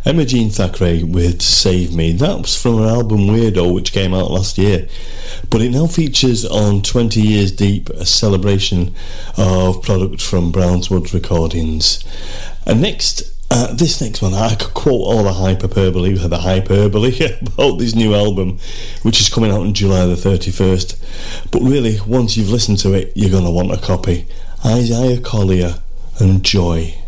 Emma Jean Thackeray with Save Me. That was from her album Weirdo, which came out last year, but it now features on 20 Years Deep, a celebration of product from Brownswood Recordings. And this next one, I could quote all the hyperbole about this new album, which is coming out on July the 31st, but really, once you've listened to it, you're going to want a copy. Isaiah Collier and Joy.